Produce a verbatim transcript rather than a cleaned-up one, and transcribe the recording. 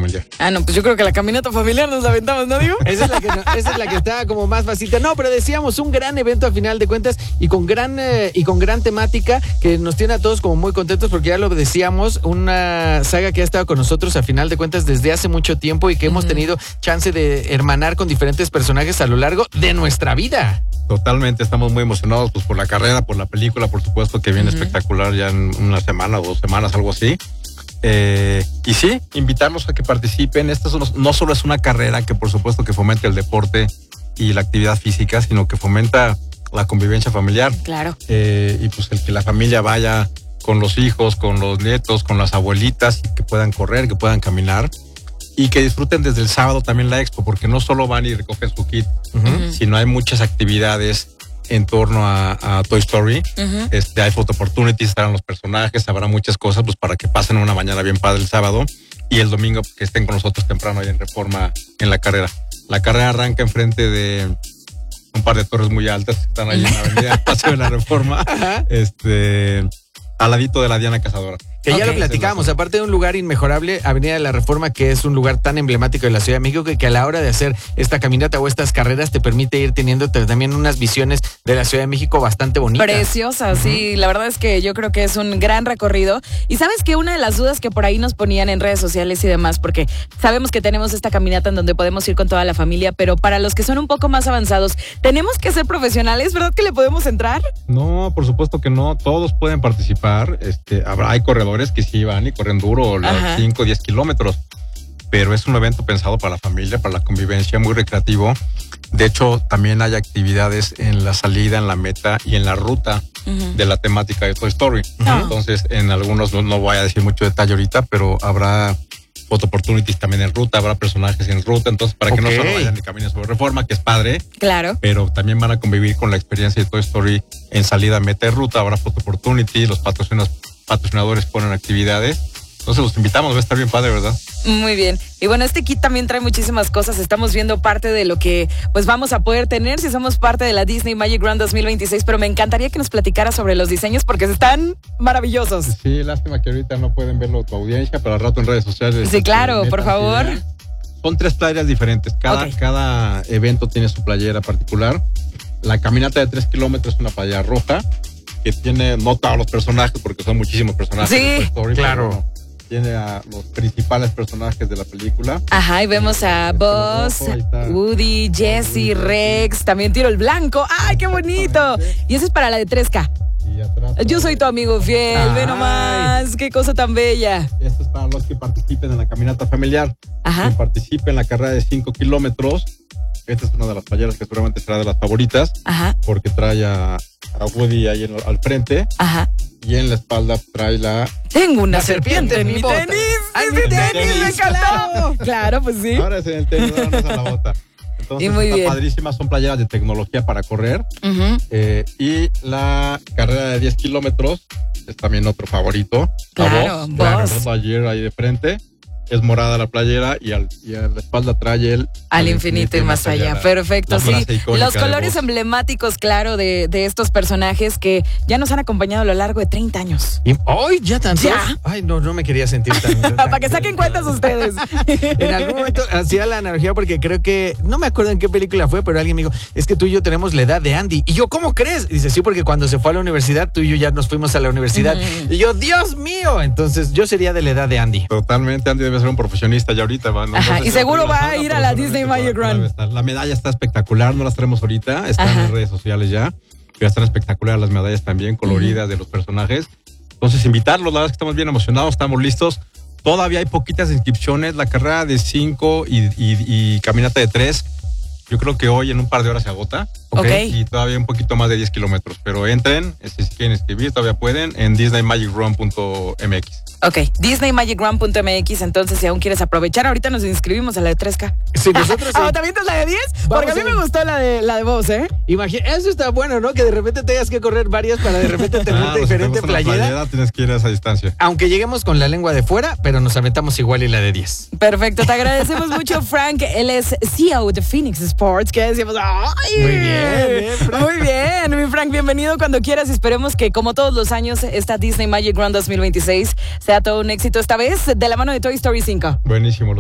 familiar. Ah, no, pues yo creo que la caminata familiar nos la aventamos, ¿no, digo? Esa es la que, no, esa es la que está como más facilita. No, pero decíamos, un gran evento a final de cuentas y con gran eh, y con gran temática que nos tiene a todos como muy contentos porque ya lo decíamos, una saga que ha estado con nosotros a final de cuentas desde hace mucho tiempo y que uh-huh. hemos tenido chance de hermanar con diferentes personajes a lo largo de nuestra vida. Totalmente, estamos muy emocionados pues por la carrera, por la película, por supuesto que viene uh-huh. espectacular ya en una semana o dos semanas, algo así. Eh, y sí, invitarlos a que participen. Esta no solo es una carrera que por supuesto que fomenta el deporte y la actividad física, sino que fomenta la convivencia familiar. Claro. Eh, y pues el que la familia vaya con los hijos, con los nietos, con las abuelitas, y que puedan correr, que puedan caminar. Y que disfruten desde el sábado también la expo, porque no solo van y recogen su kit, uh-huh. sino hay muchas actividades en torno a, a Toy Story. Uh-huh. Este, hay photo opportunities, estarán los personajes, habrá muchas cosas pues para que pasen una mañana bien padre el sábado y el domingo que estén con nosotros temprano ahí en Reforma en la carrera. La carrera arranca enfrente de un par de torres muy altas que están ahí en la avenida Paseo de la Reforma, uh-huh. este, al ladito de la Diana Cazadora. Que okay. ya lo platicábamos, aparte de un lugar inmejorable, Avenida de la Reforma, que es un lugar tan emblemático de la Ciudad de México, que, que a la hora de hacer esta caminata o estas carreras te permite ir teniendo también unas visiones de la Ciudad de México bastante bonitas. Preciosas, uh-huh. sí, la verdad es que yo creo que es un gran recorrido. Y sabes que una de las dudas que por ahí nos ponían en redes sociales y demás, porque sabemos que tenemos esta caminata en donde podemos ir con toda la familia, pero para los que son un poco más avanzados, ¿tenemos que ser profesionales? ¿Verdad que le podemos entrar? No, por supuesto que no, todos pueden participar, este, habrá, hay corredores que sí van y corren duro, los cinco o diez kilómetros, pero es un evento pensado para la familia, para la convivencia, muy recreativo. De hecho, también hay actividades en la salida, en la meta y en la ruta uh-huh. de la temática de Toy Story. Uh-huh. Entonces, en algunos, no, no voy a decir mucho detalle ahorita, pero habrá photo opportunities también en ruta, habrá personajes en ruta, entonces para okay. que no solo vayan y caminen sobre Reforma, que es padre, claro, pero también van a convivir con la experiencia de Toy Story en salida, meta y ruta. Habrá photo opportunities, los patrocinadores patrocinadores ponen actividades. Entonces los invitamos, va a estar bien padre, ¿verdad? Muy bien. Y bueno, este kit también trae muchísimas cosas. Estamos viendo parte de lo que pues vamos a poder tener si somos parte de la Disney Magic Run dos mil veintiséis, pero me encantaría que nos platicara sobre los diseños porque están maravillosos. Sí, lástima que ahorita no pueden verlo tu audiencia, pero al rato en redes sociales. Sí, claro, por favor. Son tres playeras diferentes. Cada, okay. cada evento tiene su playera particular. La caminata de tres kilómetros es una playera roja, que tiene, no todos los personajes, porque son muchísimos personajes. Sí, de Toy Story, claro. Tiene a los principales personajes de la película. Ajá, y vemos a Buzz, Woody, Jessie, Rex, también Tiro el Blanco. ¡Ay, qué bonito! Y ese es para la de tres K. Y atrás, yo soy tu amigo fiel, ay, ve nomás, qué cosa tan bella. Esto es para los que participen en la caminata familiar. Ajá. Que participen en la carrera de cinco kilómetros. Esta es una de las playeras que seguramente será de las favoritas. Ajá. Porque trae a, a Woody ahí en, al frente. Ajá. Y en la espalda trae la... Tengo una serpiente, serpiente en mi tenis. ¡Ay, mi tenis, tenis! ¡Me encantó! Claro, pues sí. Ahora es en el tenis, ahora no es a la bota. Entonces, y muy está bien. Padrísimas, son playeras de tecnología para correr. Uh-huh. Eh, y la carrera de diez kilómetros es también otro favorito. Claro, Buzz. Claro, ayer ahí de frente. Es morada la playera y, al, y a la espalda trae el... Al infinito y más allá. allá. Perfecto, sí. Los colores emblemáticos, claro, de, de estos personajes que ya nos han acompañado a lo largo de treinta años. ¿Y hoy ya tantos? ¿Ya? Ay, no, no me quería sentir tan... tan Para que saquen cuentas ustedes. En algún momento hacía la analogía porque creo que... No me acuerdo en qué película fue, pero alguien me dijo, es que tú y yo tenemos la edad de Andy. Y yo, ¿cómo crees? Y dice, sí, porque cuando se fue a la universidad, tú y yo ya nos fuimos a la universidad. Uh-huh. Y yo, ¡Dios mío! Entonces, yo sería de la edad de Andy. Totalmente, Andy debe ser un profesionista ya ahorita. ¿no? Ajá, no y seguro va a ir a la Disney Magic Run. La medalla está espectacular, no las tenemos ahorita, están Ajá. en redes sociales ya, pero están espectaculares las medallas también, coloridas uh-huh. de los personajes. Entonces, invitarlos, la verdad es que estamos bien emocionados, estamos listos. Todavía hay poquitas inscripciones, la carrera de cinco y, y, y caminata de tres. Yo creo que hoy en un par de horas se agota. Okay. Y todavía un poquito más de diez kilómetros. Pero entren, si quieren escribir, todavía pueden, en disney magic run punto m x. Ok, disney magic run punto m x, entonces si aún quieres aprovechar, ahorita nos inscribimos a la de tres K. Sí, nosotros sí. ¿Ah, también es la de diez? Porque a mí me gustó la de la de Buzz, ¿eh? Imagina, eso está bueno, ¿no? Que de repente tengas que correr varias para de repente tener ah, diferente si playera. playera. Tienes que ir a esa distancia. Aunque lleguemos con la lengua de fuera, pero nos aventamos igual y la de diez. Perfecto, te agradecemos mucho, Frank. Él es C E O de Phoenix Sports, que decíamos, ¡ay! Muy bien, ¿eh, Frank? Muy bien, mi Frank, bienvenido cuando quieras. Esperemos que, como todos los años, esta Disney Magic Run dos mil veintiséis sea todo un éxito, esta vez de la mano de Toy Story cinco. Buenísimo.